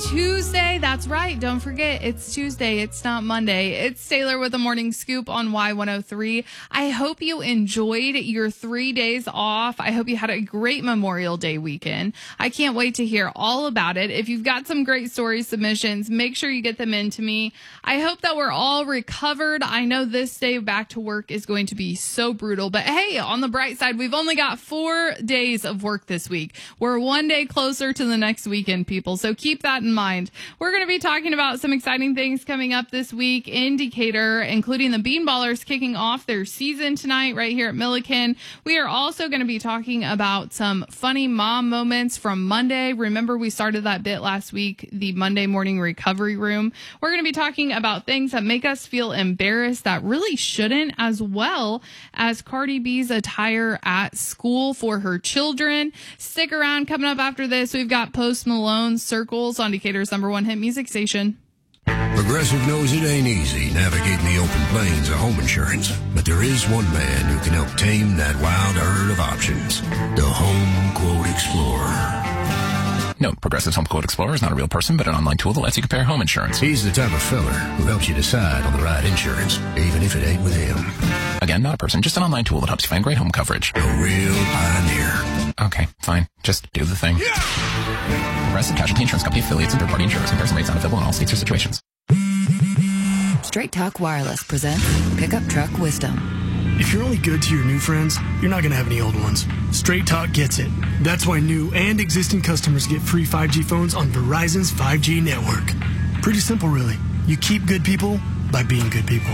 Tuesday. That's right. Don't forget, it's Tuesday. It's not Monday. It's Taylor with the Morning Scoop on Y103. I hope you enjoyed your 3 days off. I hope you had a great Memorial Day weekend. I can't wait to hear all about it. If you've got some great story submissions, make sure you get them in to me. I hope that we're all recovered. I know this day back to work is going to be so brutal, but hey, on the bright side, we've only got 4 days of work this week. We're 1 day closer to the next weekend, people. So keep that in mind. We're going to be talking about some exciting things coming up this week in Decatur, including the Beanballers kicking off their season tonight right here at Milliken. We are also going to be talking about some funny mom moments from Monday. Remember, we started that bit last week, the Monday morning recovery room. We're going to be talking about things that make us feel embarrassed that really shouldn't, as well as Cardi B's attire at school for her children. Stick around. Coming up after this, we've got Post Malone's Circles on Decatur's #1 hit music station. Progressive knows it ain't easy navigating the open plains of home insurance, but there is one man who can help tame that wild herd of options. The Home Quote Explorer. Note, Progressive's Home Quote Explorer is not a real person, but an online tool that lets you compare home insurance. He's the type of fella who helps you decide on the right insurance, even if it ain't with him. Again, not a person, just an online tool that helps you find great home coverage. A real pioneer. Okay, fine. Just do the thing. Progressive Casualty Insurance Company affiliates and third-party insurers. Comparison rates not available in all states or situations. Straight Talk Wireless presents Pickup Truck Wisdom. If you're only good to your new friends, you're not going to have any old ones. Straight Talk gets it. That's why new and existing customers get free 5G phones on Verizon's 5G network. Pretty simple, really. You keep good people by being good people.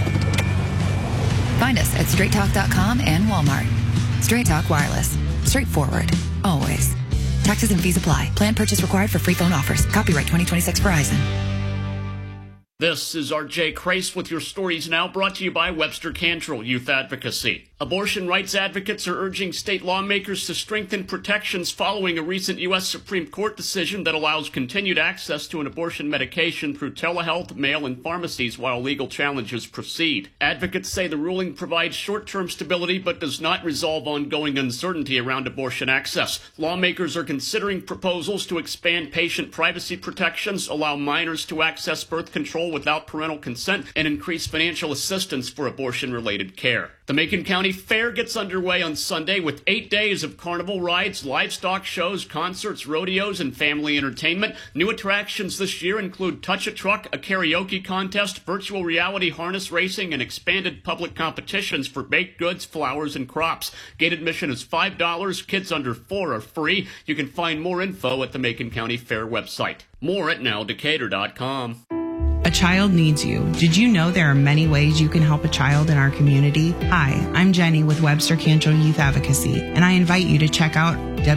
Find us at straighttalk.com and Walmart. Straight Talk Wireless. Straightforward. Always. Taxes and fees apply. Plan purchase required for free phone offers. Copyright 2026 Verizon. This is R.J. Crace with your stories now, brought to you by Webster Cantrell Youth Advocacy. Abortion rights advocates are urging state lawmakers to strengthen protections following a recent U.S. Supreme Court decision that allows continued access to an abortion medication through telehealth, mail, and pharmacies while legal challenges proceed. Advocates say the ruling provides short-term stability but does not resolve ongoing uncertainty around abortion access. Lawmakers are considering proposals to expand patient privacy protections, allow minors to access birth control without parental consent, and increase financial assistance for abortion-related care. The Macon County Fair gets underway on Sunday with 8 days of carnival rides, livestock shows, concerts, rodeos, and family entertainment. New attractions this year include Touch a Truck, a karaoke contest, virtual reality harness racing, and expanded public competitions for baked goods, flowers, and crops. Gate admission is $5. Kids under 4 are free. You can find more info at the Macon County Fair website. More at nowdecatur.com. A child needs you. Did you know there are many ways you can help a child in our community? Hi, I'm Jenny with Webster Cantrell Youth Advocacy, and I invite you to check out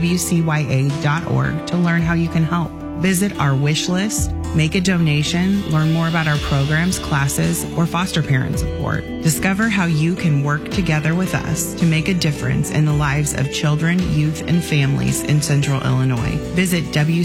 WCYA.org to learn how you can help. Visit our wish list, make a donation, learn more about our programs, classes, or foster parent support. Discover how you can work together with us to make a difference in the lives of children, youth, and families in Central Illinois. Visit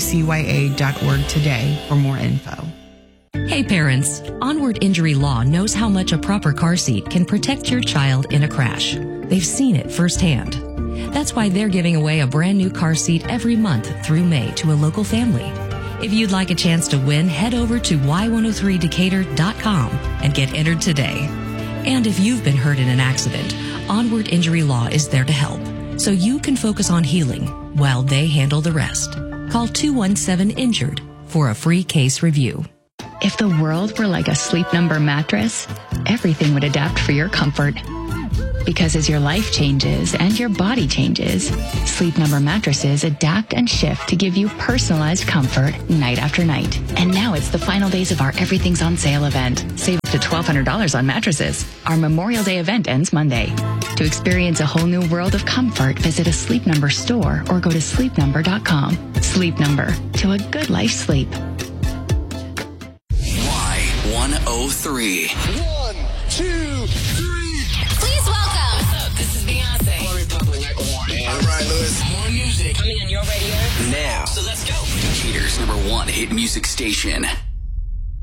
WCYA.org today for more info. Hey parents, Onward Injury Law knows how much a proper car seat can protect your child in a crash. They've seen it firsthand. That's why they're giving away a brand new car seat every month through May to a local family. If you'd like a chance to win, head over to y103decatur.com and get entered today. And if you've been hurt in an accident, Onward Injury Law is there to help, so you can focus on healing while they handle the rest. Call 217-INJURED for a free case review. If the world were like a Sleep Number mattress, everything would adapt for your comfort. Because as your life changes and your body changes, Sleep Number mattresses adapt and shift to give you personalized comfort night after night. And now it's the final days of our Everything's on Sale event. Save up to $1,200 on mattresses. Our Memorial Day event ends Monday. To experience a whole new world of comfort, visit a Sleep Number store or go to sleepnumber.com. Sleep Number, to a good life sleep. Y103. 1, 2, 3. Please welcome. What's up? This is Beyonce. All right, Lewis. More music coming on your radio now. So let's go. Decatur's #1 hit music station.